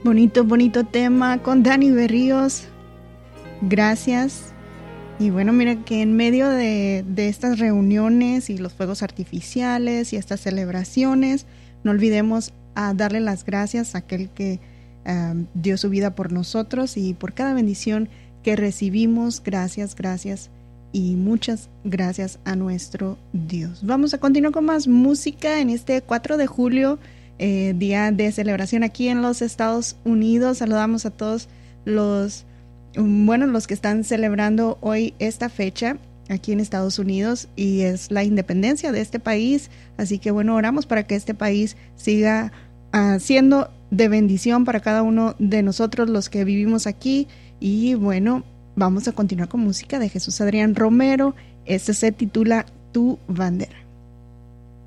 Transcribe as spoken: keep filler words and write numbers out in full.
Bonito, bonito tema con Dani Berríos. Gracias. Y bueno, mira que en medio de, de estas reuniones y los fuegos artificiales y estas celebraciones, no olvidemos a darle las gracias a aquel que um, dio su vida por nosotros y por cada bendición que recibimos. Gracias, gracias y muchas gracias a nuestro Dios. Vamos a continuar con más música en este cuatro de julio, eh, día de celebración aquí en los Estados Unidos. Saludamos a todos los Bueno, los que están celebrando hoy esta fecha aquí en Estados Unidos, y es la independencia de este país. Así que bueno, oramos para que este país siga uh, siendo de bendición para cada uno de nosotros los que vivimos aquí. Y bueno, vamos a continuar con música de Jesús Adrián Romero. Este se titula Tu Bandera.